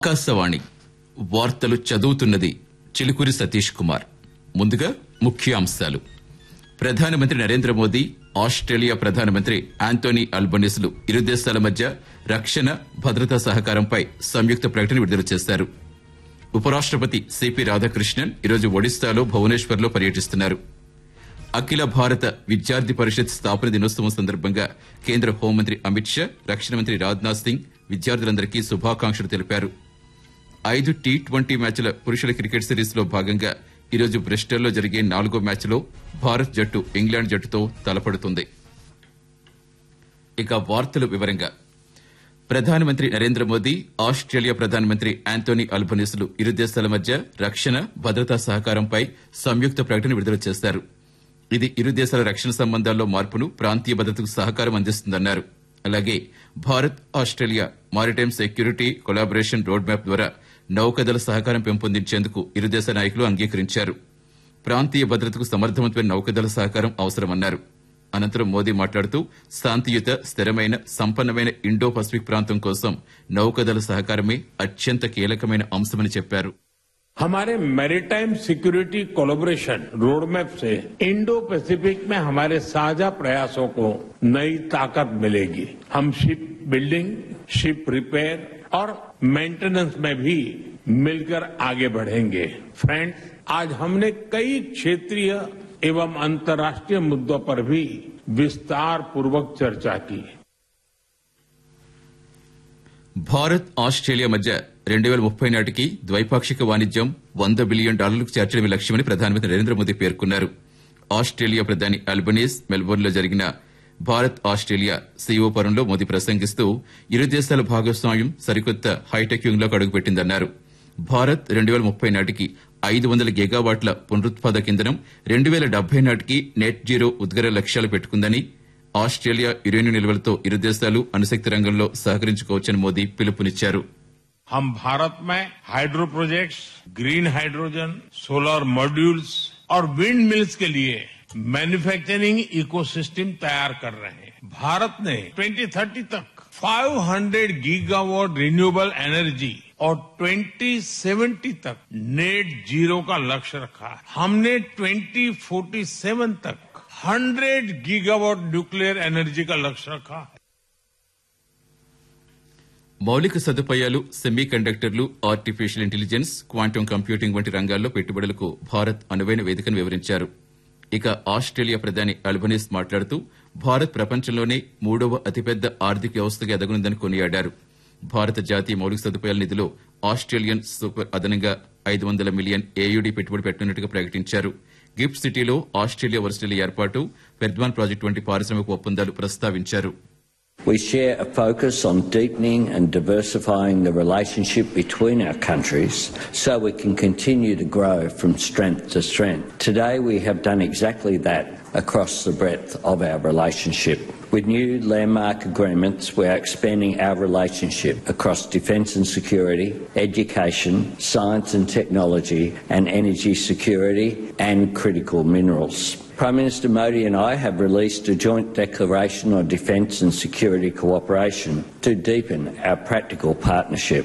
ఆకాశవాణి వార్తలు చదువుతున్నది చిలుకూరి సతీష్ కుమార్. ముందుగా ముఖ్యాంశాలు. ప్రధానమంత్రి నరేంద్ర మోదీ, ఆస్ట్రేలియా ప్రధానమంత్రి ఆంటోనీ అల్బనీస్లు ఇరు దేశాల మధ్య రక్షణ, భద్రతా సహకారంపై సంయుక్త ప్రకటన విడుదల చేశారు. ఉపరాష్టపతి సిపి రాధాకృష్ణన్ ఈరోజు ఒడిశాలో భువనేశ్వర్లో పర్యటిస్తున్నారు. అఖిల భారత విద్యార్థి పరిషత్ స్థాపన దినోత్సవం సందర్భంగా కేంద్ర హోంమంత్రి అమిత్ షా, రక్షణ మంత్రి రాజ్నాథ్ సింగ్ విద్యార్థులందరికీ శుభాకాంక్షలు తెలిపారు. 5 టీ20 మ్యాచ్ల పురుషుల క్రికెట్ సిరీస్లో భాగంగా ఈరోజు బ్రిస్టల్లో జరిగే 4వ మ్యాచ్లో భారత్ జట్టు ఇంగ్లాండ్ జట్టుతో తలపడుతుంది. ఇక వార్తల వివరంగా. ప్రధానమంత్రి నరేంద్ర మోదీ, ఆస్ట్రేలియా ప్రధానమంత్రి ఆంటోనీ అల్బనీస్లు ఇరు దేశాల మధ్య రక్షణ, భద్రతా సహకారంపై సంయుక్త ప్రకటన విడుదల చేశారు. ఇది ఇరు దేశాల రక్షణ సంబంధాల్లో మార్పును, ప్రాంతీయ భద్రతకు సహకారం అందిస్తుందన్నారు. అలాగే Bharat Australia maritime security collaboration road map ద్వారా నౌకాదళ సహకారం పెంపొందించేందుకు ఇరు దేశ నాయకులు అంగీకరించారు. ప్రాంతీయ భద్రతకు సమర్థవంతమైన నౌకాదళ సహకారం అవసరమన్నారు. అనంతరం మోదీ మాట్లాడుతూ శాంతియుత, స్థిరమైన, సంపన్నమైన ఇండో పసిఫిక్ ప్రాంతం కోసం నౌకాదళ సహకారమే అత్యంత కీలకమైన అంశమని చెప్పారు. हमारे मैरीटाइम सिक्योरिटी कोलैबोरेशन रोडमैप से इंडो पैसिफिक में हमारे साझा प्रयासों को नई ताकत मिलेगी. हम शिप बिल्डिंग, शिप रिपेयर और मेंटेनेंस में भी मिलकर आगे बढ़ेंगे. फ्रेंड्स, आज हमने कई क्षेत्रीय एवं अंतर्राष्ट्रीय मुद्दों पर भी विस्तार पूर्वक चर्चा की. భారత్ ఆస్ట్రేలియా మధ్య 2030 నాటికి ద్వైపాక్షిక వాణిజ్యం $100 బిలియన్ చేర్చడమే లక్ష్యమని ప్రధానమంత్రి నరేంద్ర మోదీ పేర్కొన్నారు. ఆస్ట్రేలియా ప్రధాని అల్బనీస్ మెల్బోర్న్లో జరిగిన భారత్ ఆస్ట్రేలియా సీఈఓ ఫోరంలో మోదీ ప్రసంగిస్తూ ఇరు దేశాల భాగస్వామ్యం సరికొత్త హైటెక్ యుగంలోకి అడుగుపెట్టిందన్నారు. భారత్ 2030 నాటికి 500 గిగావాట్ల పునరుత్పాదక ఇంధనం, 2070 నాటికి నెట్ జీరో ఉద్గార లక్ష్యాలు పెట్టుకుందని, ఆస్ట్రేలియా యురేనియం నిల్వలతో ఇరు దేశాలు అణుశక్తి రంగంలో సహకరించుకోవచ్చని మోదీ పిలుపునిచ్చారు. हम भारत में hydro projects, green hydrogen, solar modules और विंड मिल्स के लिए मैन्युफैक्चरिंग इकोसिस्टम तैयार कर रहे हैं. भारत ने 2030 तक 500 गीगावाट रिन्यूएबल एनर्जी और 2070 तक नेट जीरो का लक्ष्य रखा है. हमने 2047 तक 100 गीगावाट न्यूक्लियर एनर्जी का लक्ष्य रखा है. మౌలిక సదుపాయాలు, సెమీ కండక్టర్లు, ఆర్టిఫిషియల్ ఇంటెలిజెన్స్, క్వాంటమ్ కంప్యూటింగ్ వంటి రంగాల్లో పెట్టుబడులకు భారత్ అనువైన వేదికను వివరించారు. ఇక ఆస్ట్రేలియా ప్రధాని అల్బనీస్ మాట్లాడుతూ భారత్ ప్రపంచంలోనే 3వ అతిపెద్ద ఆర్థిక వ్యవస్థగా ఎదగనుందని కొనియాడారు. భారత జాతీయ మౌలిక సదుపాయాల నిధిలో ఆస్ట్రేలియన్ సూపర్ అదనంగా $500 మిలియన్ ఏయుడీ పెట్టుబడి పెట్టనున్నట్టుగా ప్రకటించారు. గిఫ్ట్ సిటీలో ఆస్ట్రేలియా వర్సిటీల ఏర్పాటు, పెర్ద్వాన్ ప్రాజెక్టు వంటి పారిశ్రామిక ఒప్పందాలు ప్రస్తావించారు. We share a focus on deepening and diversifying the relationship between our countries so we can continue to grow from strength to strength. Today we have done exactly that across the breadth of our relationship. With new landmark agreements, we are expanding our relationship across defence and security, education, science and technology, and energy security and critical minerals. Prime Minister Modi and I have released a joint declaration on defence and security cooperation to deepen our practical partnership.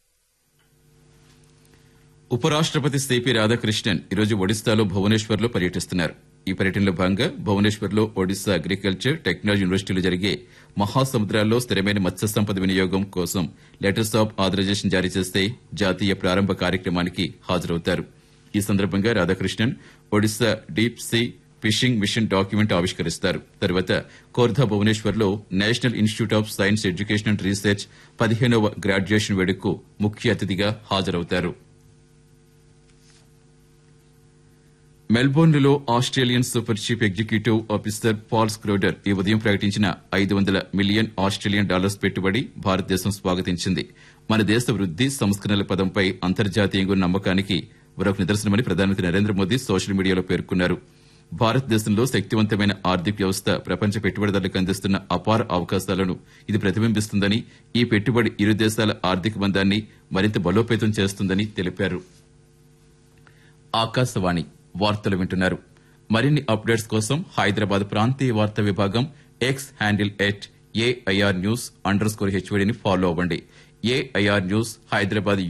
ఉపరాష్టపతి CP Radhakrishnan ఈరోజు ఒడిశాలో భువనేశ్వర్లో పర్యటిస్తున్నారు. ఈ పర్యటనలో భాగంగా భువనేశ్వర్లో Odisha agriculture technology యూనివర్సిటీలో జరిగే మహాసముద్రాల్లో స్థిరమైన మత్స్య సంపద వినియోగం కోసం లెటర్స్ ఆఫ్ ఆథరైజేషన్ జారీ చేసే జాతీయ ప్రారంభ కార్యక్రమానికి హాజరవుతారు. ఈ సందర్భంగా Radhakrishnan Odisha deep sea fishing machine document ఆవిష్కరిస్తారు. తర్వాత Khordha భువనేశ్వర్లో national institute of science education and research 15వ గ్రాడ్యుయేషన్ వేడుకకు ముఖ్య అతిథిగా హాజరవుతారు. మెల్బోర్న్లో Australian super chief executive officer Paul స్క్రోడర్ ఈ ఉదయం ప్రకటించిన $500 మిలియన్ పెట్టుబడి భారతదేశం స్వాగతించింది. మన దేశ వృద్ది, సంస్కరణల పదంపై అంతర్జాతీయంగా ఉన్న నమ్మకానికి మరొక నిదర్శనమని ప్రధానమంత్రి నరేంద్ర మోదీ సోషల్ మీడియాలో పేర్కొన్నారు. భారతదేశంలో శక్తివంతమైన ఆర్థిక వ్యవస్థ ప్రపంచ పెట్టుబడిదారులకు అందిస్తున్న అపార అవకాశాలను ఇది ప్రతిబింబిస్తుందని, ఈ పెట్టుబడి ఇరు దేశాల ఆర్థిక బంధాన్ని మరింత బలోపేతం చేస్తుందని తెలిపారు. ఆకాశవాణి వార్తలు వింటున్నారు. మరిన్ని అప్డేట్స్ కోసం హైదరాబాద్ ప్రాంతీయ వార్తా విభాగం ఎక్స్ హ్యాండిల్ @AIR News_HVDని ఫాలో అవ్వండి. AIR news Hyderabad